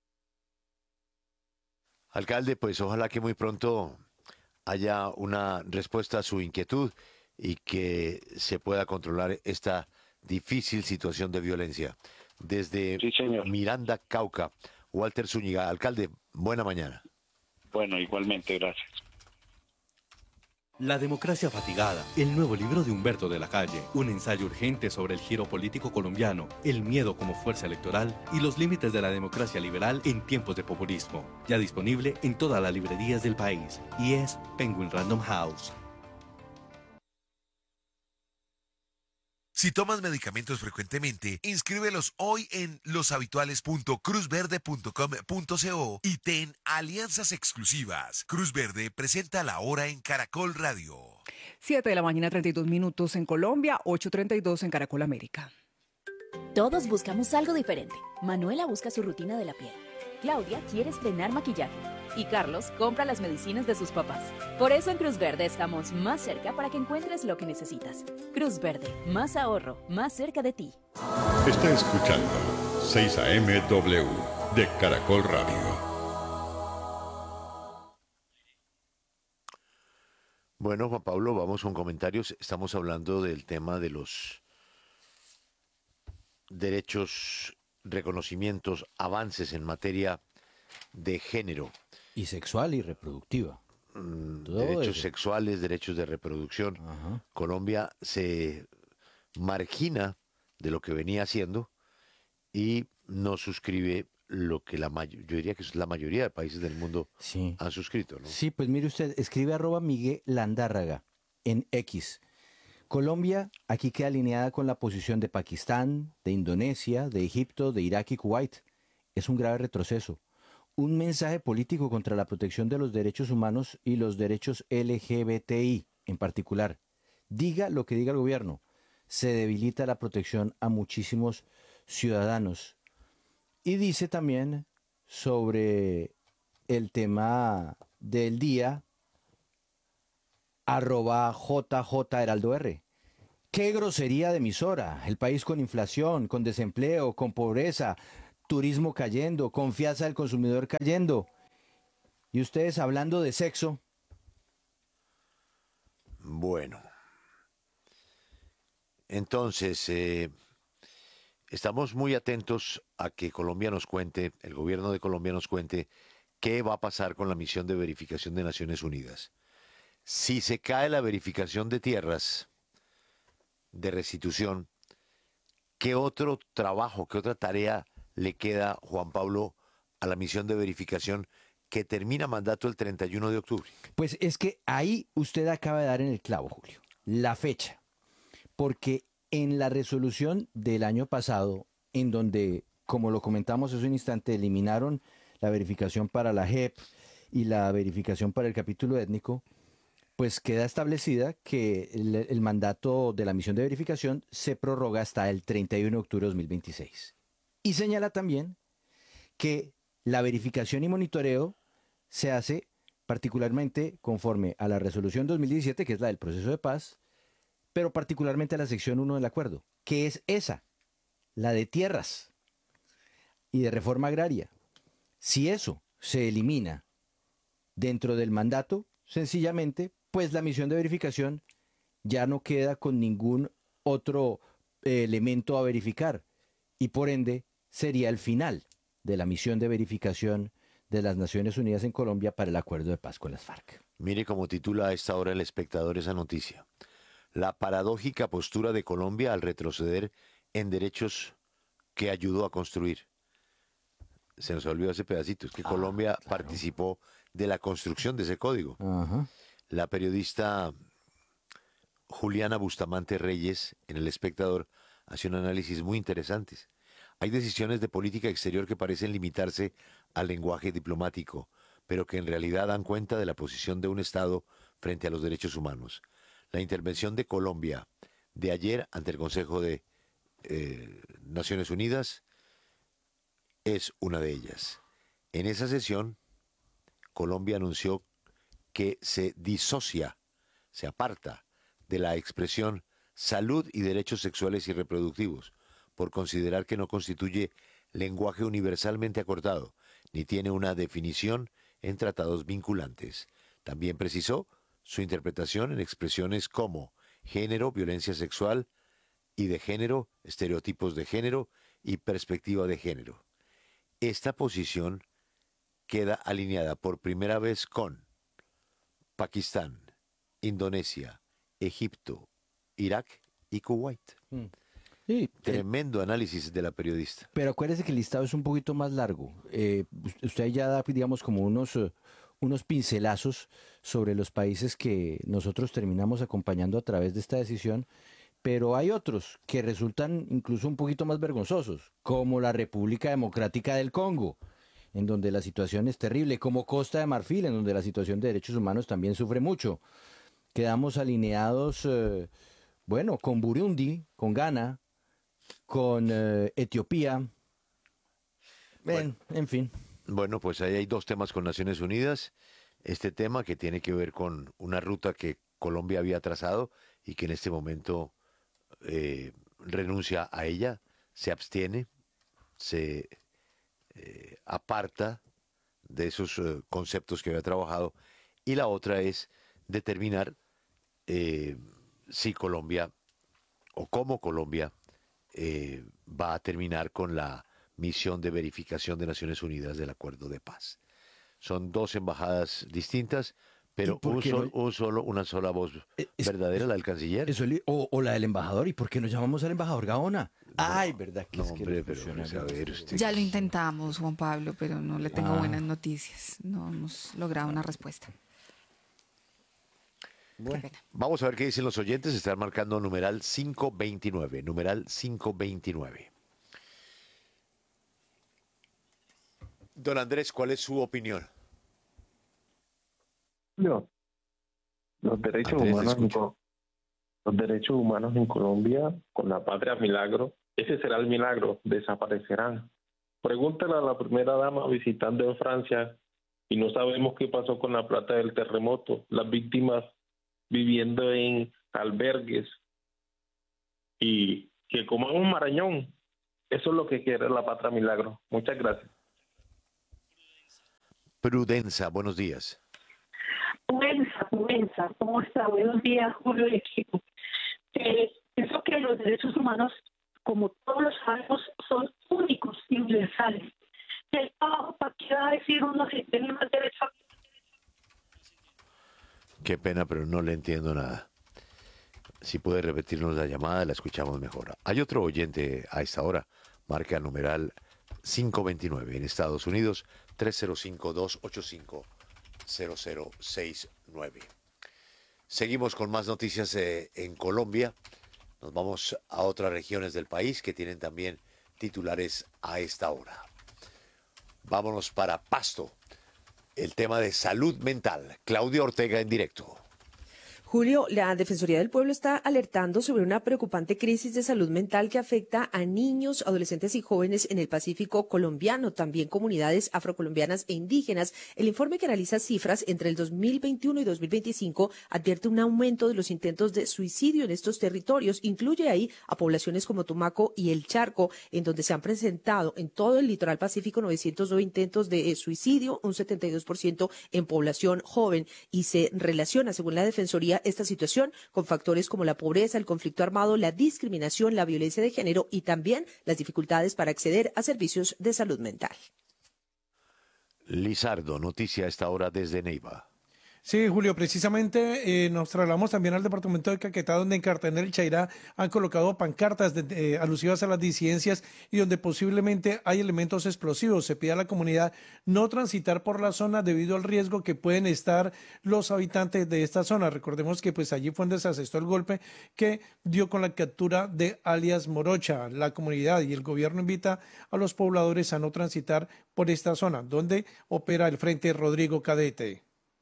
Alcalde, pues ojalá que muy pronto haya una respuesta a su inquietud y que se pueda controlar esta difícil situación de violencia. Desde Miranda, Cauca, Walter Zúñiga. Alcalde, buena mañana. Bueno, igualmente, gracias. La democracia fatigada, el nuevo libro de Humberto de la Calle, un ensayo urgente sobre el giro político colombiano, el miedo como fuerza electoral y los límites de la democracia liberal en tiempos de populismo. Ya disponible en todas las librerías del país y es Penguin Random House. Si tomas medicamentos frecuentemente, inscríbelos hoy en loshabituales.cruzverde.com.co y ten alianzas exclusivas. Cruz Verde presenta La Hora en Caracol Radio. 7 de la mañana, 32 minutos en Colombia, 8:32 en Caracol América. Todos buscamos algo diferente. Manuela busca su rutina de la piel. Claudia quiere estrenar maquillaje. Y Carlos compra las medicinas de sus papás. Por eso en Cruz Verde estamos más cerca para que encuentres lo que necesitas. Cruz Verde, más ahorro, más cerca de ti. Está escuchando 6 AM/W de Caracol Radio. Bueno, Juan Pablo, vamos con comentarios. Estamos hablando del tema de los derechos, reconocimientos, avances en materia de género. Y sexual y reproductiva. Derechos sexuales, derechos de reproducción. Ajá. Colombia se margina de lo que venía haciendo y no suscribe lo que yo diría que la mayoría de países del mundo han suscrito, ¿no? Sí, pues mire usted, escribe @Miguel Landárraga en X. Colombia aquí queda alineada con la posición de Pakistán, de Indonesia, de Egipto, de Irak y Kuwait. Es un grave retroceso. Un mensaje político contra la protección de los derechos humanos y los derechos LGBTI en particular. Diga lo que diga el gobierno, se debilita la protección a muchísimos ciudadanos. Y dice también sobre el tema del día, @JJ Heraldo R. Qué grosería de emisora. El país con inflación, con desempleo, con pobreza, turismo cayendo, confianza del consumidor cayendo. Y ustedes hablando de sexo. Bueno. Entonces, estamos muy atentos a que Colombia nos cuente, el gobierno de Colombia nos cuente qué va a pasar con la misión de verificación de Naciones Unidas. Si se cae la verificación de tierras, de restitución, ¿qué otro trabajo, qué otra tarea le queda, Juan Pablo, a la misión de verificación que termina mandato el 31 de octubre? Pues es que ahí usted acaba de dar en el clavo, Julio, la fecha. Porque en la resolución del año pasado, en donde, como lo comentamos hace un instante, eliminaron la verificación para la JEP y la verificación para el capítulo étnico, pues queda establecida que el mandato de la misión de verificación se prorroga hasta el 31 de octubre de 2026. Y señala también que la verificación y monitoreo se hace particularmente conforme a la resolución 2017, que es la del proceso de paz, pero particularmente a la sección 1 del acuerdo, que es esa, la de tierras y de reforma agraria. Si eso se elimina dentro del mandato, sencillamente, pues la misión de verificación ya no queda con ningún otro elemento a verificar y por ende sería el final de la misión de verificación de las Naciones Unidas en Colombia para el acuerdo de paz con las FARC. Mire cómo titula a esta hora el espectador esa noticia. La paradójica postura de Colombia al retroceder en derechos que ayudó a construir. Se nos olvidó ese pedacito, es que Colombia participó de la construcción de ese código. Ajá. La periodista Juliana Bustamante Reyes, en El Espectador, hace un análisis muy interesante. Hay decisiones de política exterior que parecen limitarse al lenguaje diplomático, pero que en realidad dan cuenta de la posición de un Estado frente a los derechos humanos. La intervención de Colombia de ayer ante el Consejo de Naciones Unidas es una de ellas. En esa sesión, Colombia anunció que se disocia, se aparta de la expresión salud y derechos sexuales y reproductivos, por considerar que no constituye lenguaje universalmente acordado, ni tiene una definición en tratados vinculantes. También precisó su interpretación en expresiones como género, violencia sexual y de género, estereotipos de género y perspectiva de género. Esta posición queda alineada por primera vez con Pakistán, Indonesia, Egipto, Irak y Kuwait. Sí, tremendo análisis de la periodista. Pero acuérdese que el listado es un poquito más largo. Usted ya da, digamos, como unos pincelazos sobre los países que nosotros terminamos acompañando a través de esta decisión, pero hay otros que resultan incluso un poquito más vergonzosos, como la República Democrática del Congo, en donde la situación es terrible, como Costa de Marfil, en donde la situación de derechos humanos también sufre mucho. Quedamos alineados, con Burundi, con Ghana, con Etiopía, en fin. Bueno, pues ahí hay dos temas con Naciones Unidas. Este tema que tiene que ver con una ruta que Colombia había trazado y que en este momento renuncia a ella, se abstiene, se aparta de esos conceptos que había trabajado. Y la otra es determinar si Colombia o cómo Colombia va a terminar con la misión de verificación de Naciones Unidas del Acuerdo de Paz. Son dos embajadas distintas, Pero una sola voz verdadera, la del canciller. O la del embajador. ¿Y por qué no llamamos al embajador Gaona? Ay, ¿verdad? Que no, es que hombre, pero a ver usted. Ya lo intentamos, Juan Pablo, pero no le tengo buenas noticias. No hemos logrado una respuesta. Bueno, vamos a ver qué dicen los oyentes. Están marcando numeral 529. Numeral 529. Don Andrés, ¿cuál es su opinión? No. Los derechos humanos en Colombia, con la patria milagro, ese será el milagro, desaparecerán. Pregúntale a la primera dama visitando en Francia y no sabemos qué pasó con la plata del terremoto, las víctimas viviendo en albergues y que coman un marañón. Eso es lo que quiere la patria milagro. Muchas gracias. Prudenza, buenos días. Prudenza, ¿cómo está? Buenos días, Julio y equipo. Pienso que los derechos humanos, como todos los sabemos, son únicos y universales. El trabajo, ¿para qué va a decir uno si tiene más derecho a... Qué pena, pero no le entiendo nada. Si puede repetirnos la llamada, la escuchamos mejor. Hay otro oyente a esta hora, marca numeral 529 en Estados Unidos, 305-285-0069. Seguimos con más noticias en Colombia. Nos vamos a otras regiones del país que tienen también titulares a esta hora. Vámonos para Pasto. El tema de salud mental. Claudia Ortega en directo. Julio, la Defensoría del Pueblo está alertando sobre una preocupante crisis de salud mental que afecta a niños, adolescentes y jóvenes en el Pacífico colombiano, también comunidades afrocolombianas e indígenas. El informe que analiza cifras entre el 2021 y 2025 advierte un aumento de los intentos de suicidio en estos territorios. Incluye ahí a poblaciones como Tumaco y El Charco, en donde se han presentado en todo el litoral pacífico 902 intentos de suicidio, un 72% en población joven, y se relaciona, según la Defensoría, esta situación con factores como la pobreza, el conflicto armado, la discriminación, la violencia de género y también las dificultades para acceder a servicios de salud mental. Lizardo, noticia a esta hora desde Neiva. Sí, Julio, precisamente nos trasladamos también al departamento de Caquetá, donde en Cartagena del Chairá han colocado pancartas alusivas a las disidencias y donde posiblemente hay elementos explosivos. Se pide a la comunidad no transitar por la zona debido al riesgo que pueden estar los habitantes de esta zona. Recordemos que pues allí fue donde se asestó el golpe que dio con la captura de alias Morocha. La comunidad y el gobierno invita a los pobladores a no transitar por esta zona, donde opera el Frente Rodrigo Cadete.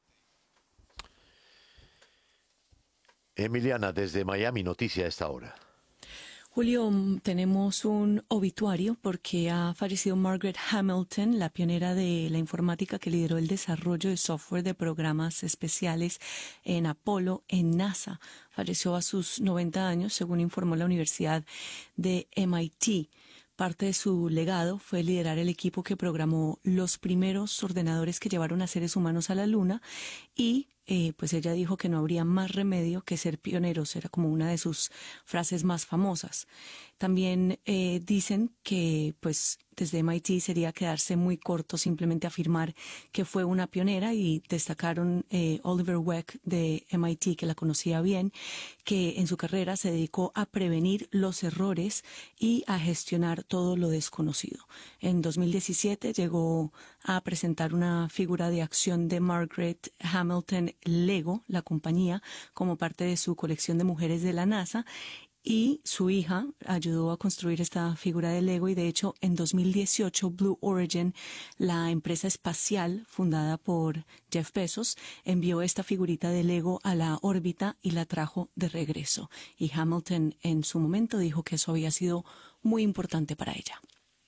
Emiliana, desde Miami, noticia a esta hora. Julio, tenemos un obituario porque ha fallecido Margaret Hamilton, la pionera de la informática que lideró el desarrollo de software de programas especiales en Apolo, en NASA. Falleció a sus 90 años, según informó la Universidad de MIT. Parte de su legado fue liderar el equipo que programó los primeros ordenadores que llevaron a seres humanos a la Luna y pues ella dijo que no habría más remedio que ser pioneros, era como una de sus frases más famosas. También dicen que pues desde MIT sería quedarse muy corto simplemente afirmar que fue una pionera y destacaron Oliver Weck de MIT, que la conocía bien, que en su carrera se dedicó a prevenir los errores y a gestionar todo lo desconocido. En 2017 llegó a presentar una figura de acción de Margaret Hamilton Lego, la compañía, como parte de su colección de mujeres de la NASA, y su hija ayudó a construir esta figura de Lego y de hecho en 2018 Blue Origin, la empresa espacial fundada por Jeff Bezos, envió esta figurita de Lego a la órbita y la trajo de regreso. Y Hamilton en su momento dijo que eso había sido muy importante para ella.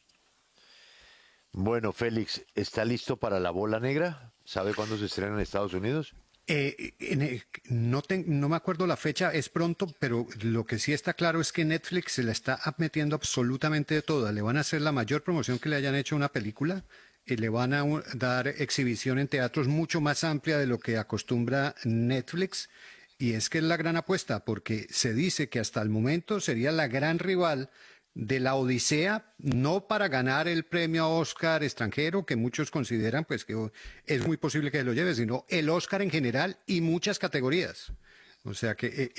Bueno, Félix, ¿está listo para La Bola Negra? ¿Sabe cuándo se estrena en Estados Unidos? No me acuerdo la fecha, es pronto, pero lo que sí está claro es que Netflix se la está metiendo absolutamente de toda. Le van a hacer la mayor promoción que le hayan hecho a una película y le van a dar exhibición en teatros mucho más amplia de lo que acostumbra Netflix. Y es que es la gran apuesta, porque se dice que hasta el momento sería la gran rival de la Odisea, no para ganar el premio Oscar extranjero, que muchos consideran pues que es muy posible que lo lleve, sino el Oscar en general y muchas categorías. O sea que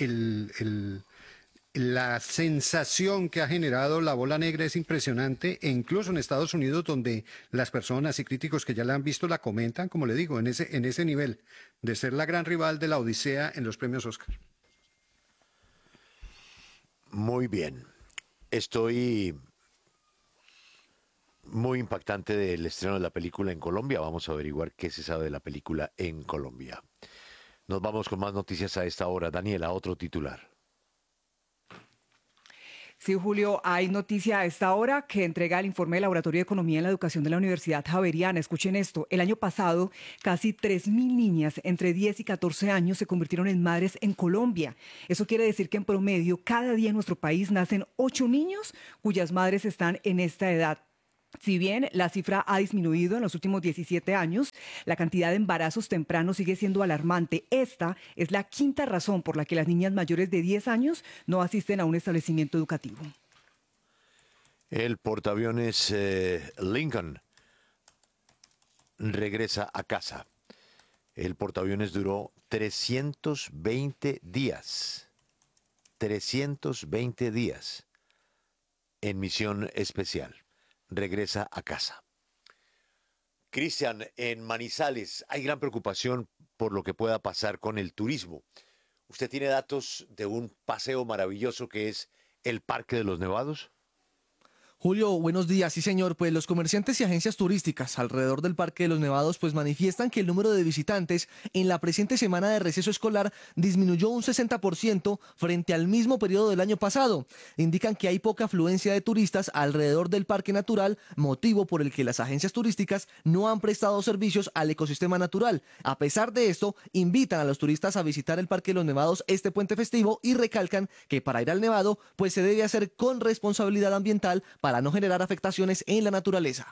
la sensación que ha generado La Bola Negra es impresionante, e incluso en Estados Unidos, donde las personas y críticos que ya la han visto la comentan, como le digo, en ese nivel de ser la gran rival de la Odisea en los premios Oscar. Muy bien. Estoy muy impactante del estreno de la película en Colombia. Vamos a averiguar qué se sabe de la película en Colombia. Nos vamos con más noticias a esta hora. Daniela, otro titular. Sí, Julio, hay noticia a esta hora que entrega el informe del Laboratorio de Economía en la Educación de la Universidad Javeriana. Escuchen esto, el año pasado casi 3.000 niñas entre 10 y 14 años se convirtieron en madres en Colombia. Eso quiere decir que en promedio cada día en nuestro país nacen 8 niños cuyas madres están en esta edad. Si bien la cifra ha disminuido en los últimos 17 años, la cantidad de embarazos tempranos sigue siendo alarmante. Esta es la quinta razón por la que las niñas mayores de 10 años no asisten a un establecimiento educativo. El portaaviones Lincoln regresa a casa. El portaaviones duró 320 días. 320 días en misión especial. Regresa a casa. Cristian, en Manizales hay gran preocupación por lo que pueda pasar con el turismo. ¿Usted tiene datos de un paseo maravilloso que es el Parque de los Nevados? Julio, buenos días. Sí, señor. Pues los comerciantes y agencias turísticas alrededor del Parque de los Nevados pues manifiestan que el número de visitantes en la presente semana de receso escolar disminuyó un 60% frente al mismo periodo del año pasado. Indican que hay poca afluencia de turistas alrededor del Parque Natural, motivo por el que las agencias turísticas no han prestado servicios al ecosistema natural. A pesar de esto, invitan a los turistas a visitar el Parque de los Nevados este puente festivo y recalcan que para ir al Nevado pues se debe hacer con responsabilidad ambiental para no generar afectaciones en la naturaleza.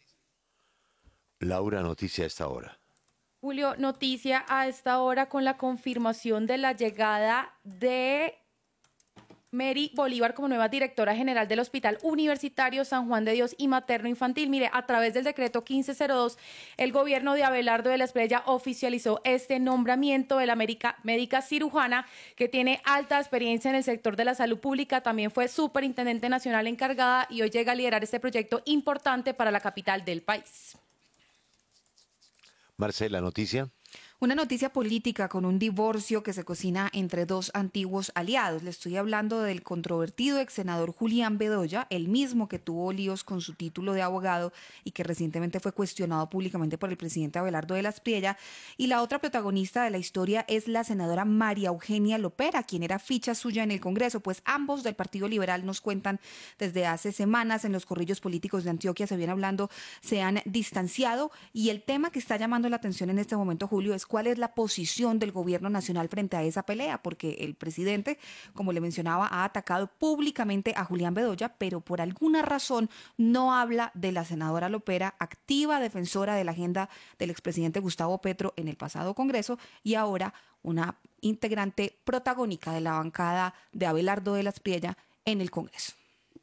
Laura, noticia a esta hora. Julio, noticia a esta hora con la confirmación de la llegada de Mary Bolívar como nueva directora general del Hospital Universitario San Juan de Dios y Materno Infantil. Mire, a través del decreto 1502, el gobierno de Abelardo de la Espriella oficializó este nombramiento de la médica cirujana que tiene alta experiencia en el sector de la salud pública. También fue superintendente nacional encargada y hoy llega a liderar este proyecto importante para la capital del país. Marcela, noticia. Una noticia política con un divorcio que se cocina entre dos antiguos aliados. Le estoy hablando del controvertido ex senador Julián Bedoya, el mismo que tuvo líos con su título de abogado y que recientemente fue cuestionado públicamente por el presidente Abelardo de la Espriella. Y la otra protagonista de la historia es la senadora María Eugenia Lopera, quien era ficha suya en el Congreso. Pues ambos del Partido Liberal nos cuentan desde hace semanas en los corrillos políticos de Antioquia se han distanciado, y el tema que está llamando la atención en este momento, Julio, es cuál es la posición del gobierno nacional frente a esa pelea, porque el presidente, como le mencionaba, ha atacado públicamente a Julián Bedoya, pero por alguna razón no habla de la senadora Lopera, activa defensora de la agenda del expresidente Gustavo Petro en el pasado Congreso y ahora una integrante protagónica de la bancada de Abelardo de la Espriella en el Congreso.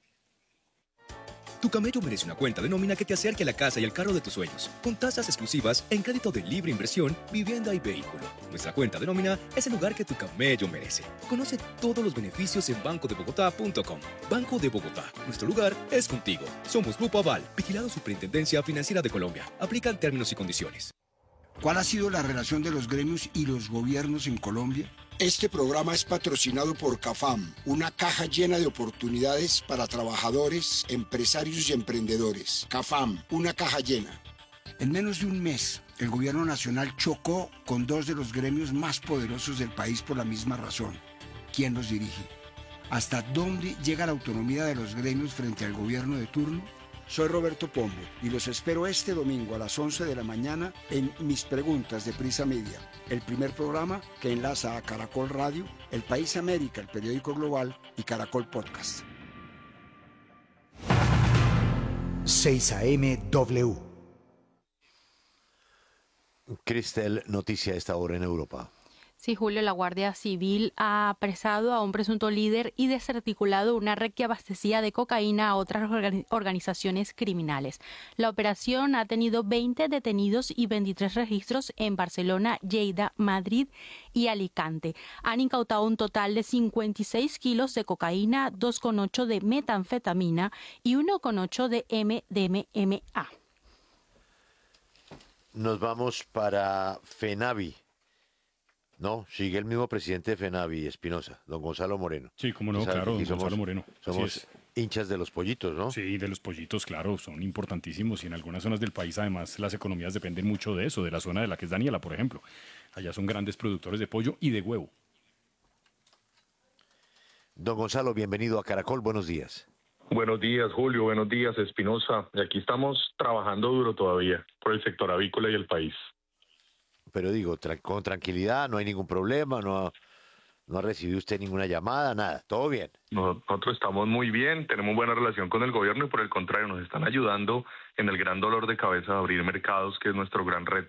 Tu camello merece una cuenta de nómina que te acerque a la casa y al carro de tus sueños, con tasas exclusivas en crédito de libre inversión, vivienda y vehículo. Nuestra cuenta de nómina es el lugar que tu camello merece. Conoce todos los beneficios en bancodebogotá.com. Banco de Bogotá, nuestro lugar es contigo. Somos Grupo Aval, vigilado Superintendencia Financiera de Colombia. Aplican términos y condiciones. ¿Cuál ha sido la relación de los gremios y los gobiernos en Colombia? Este programa es patrocinado por CAFAM, una caja llena de oportunidades para trabajadores, empresarios y emprendedores. CAFAM, una caja llena. En menos de un mes, el gobierno nacional chocó con dos de los gremios más poderosos del país por la misma razón. ¿Quién los dirige? ¿Hasta dónde llega la autonomía de los gremios frente al gobierno de turno? Soy Roberto Pombo y los espero este domingo a las 11 de la mañana en Mis Preguntas de Prisa Media, el primer programa que enlaza a Caracol Radio, El País América, el periódico global, y Caracol Podcast. 6 AM W. Cristel, noticia a esta hora en Europa. Sí, Julio, la Guardia Civil ha apresado a un presunto líder y desarticulado una red que abastecía de cocaína a otras organizaciones criminales. La operación ha tenido 20 detenidos y 23 registros en Barcelona, Lleida, Madrid y Alicante. Han incautado un total de 56 kilos de cocaína, 2,8 de metanfetamina y 1,8 de MDMA. Nos vamos para FENAVI. No, sigue el mismo presidente de FENAVI, Espinosa, don Gonzalo Moreno. Sí, cómo no, claro, don Gonzalo Moreno. Somos hinchas de los pollitos, ¿no? Sí, de los pollitos, claro, son importantísimos y en algunas zonas del país además las economías dependen mucho de eso, de la zona de la que es Daniela, por ejemplo. Allá son grandes productores de pollo y de huevo. Don Gonzalo, bienvenido a Caracol, buenos días. Buenos días, Julio, buenos días, Espinosa. Y aquí estamos trabajando duro todavía por el sector avícola y el país. Pero digo, con tranquilidad, no hay ningún problema, no ha recibido usted ninguna llamada, nada, todo bien. Nosotros estamos muy bien, tenemos buena relación con el gobierno y por el contrario nos están ayudando en el gran dolor de cabeza de abrir mercados, que es nuestro gran reto.